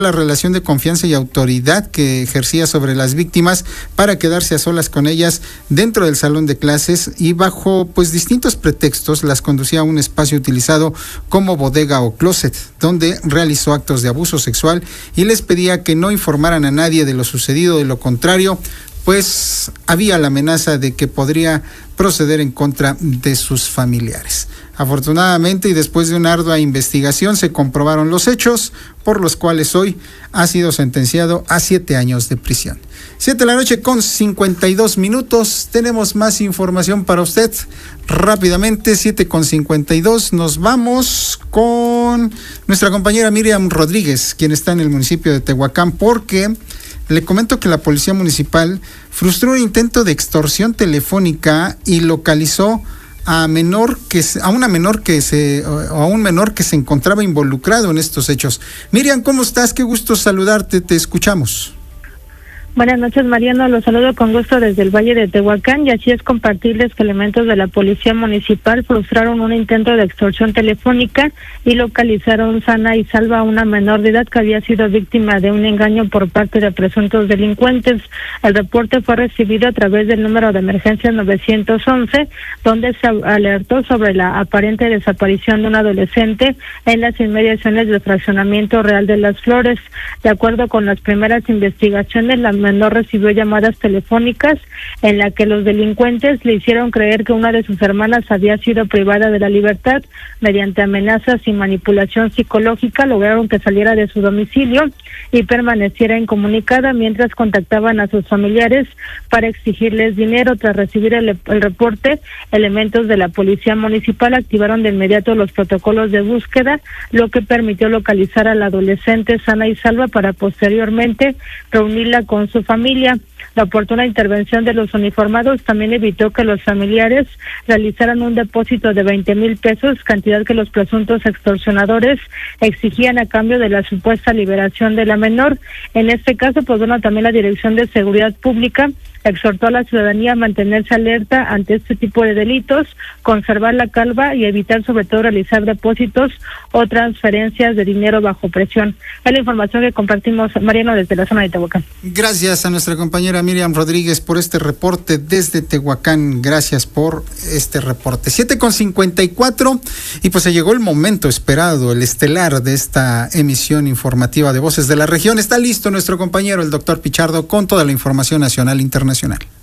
la relación de confianza y autoridad que ejercía sobre las víctimas para quedarse a solas con ellas dentro del salón de clases y bajo distintos pretextos las conducía a un espacio utilizado como bodega o closet, donde realizó actos de abuso sexual y les pedía que no informaran a nadie de lo sucedido, de lo contrario pues había la amenaza de que podría proceder en contra de sus familiares. Afortunadamente, y después de una ardua investigación, se comprobaron los hechos, por los cuales hoy ha sido sentenciado a 7 años de prisión. 7:52 a.m. Tenemos más información para usted. Rápidamente, 7:52, nos vamos con nuestra compañera Miriam Rodríguez, quien está en el municipio de Tehuacán, porque le comento que la policía municipal frustró un intento de extorsión telefónica y localizó a un menor que se encontraba involucrado en estos hechos. Miriam, ¿cómo estás? Qué gusto saludarte, te escuchamos. Buenas noches, Mariano, los saludo con gusto desde el Valle de Tehuacán, y así es compartirles que elementos de la Policía Municipal frustraron un intento de extorsión telefónica y localizaron sana y salva a una menor de edad que había sido víctima de un engaño por parte de presuntos delincuentes. El reporte fue recibido a través del número de emergencia 911, donde se alertó sobre la aparente desaparición de un adolescente en las inmediaciones del fraccionamiento Real de las Flores. De acuerdo con las primeras investigaciones, la menor recibió llamadas telefónicas en la que los delincuentes le hicieron creer que una de sus hermanas había sido privada de la libertad. Mediante amenazas y manipulación psicológica lograron que saliera de su domicilio y permaneciera incomunicada mientras contactaban a sus familiares para exigirles dinero. Tras recibir el reporte, elementos de la Policía Municipal activaron de inmediato los protocolos de búsqueda, lo que permitió localizar a la adolescente sana y salva para posteriormente reunirla con su familia. La oportuna intervención de los uniformados también evitó que los familiares realizaran un depósito de 20,000 pesos, cantidad que los presuntos extorsionadores exigían a cambio de la supuesta liberación de la menor. En este caso, también la Dirección de Seguridad Pública exhortó a la ciudadanía a mantenerse alerta ante este tipo de delitos, conservar la calma y evitar sobre todo realizar depósitos o transferencias de dinero bajo presión. Es la información que compartimos, Mariano, desde la zona de Tehuacán. Gracias a nuestra compañera Miriam Rodríguez por este reporte desde Tehuacán. Gracias por este reporte. 7:54 y pues se llegó el momento esperado, el estelar de esta emisión informativa de Voces de la Región. Está listo nuestro compañero, el doctor Pichardo, con toda la información nacional e internacional.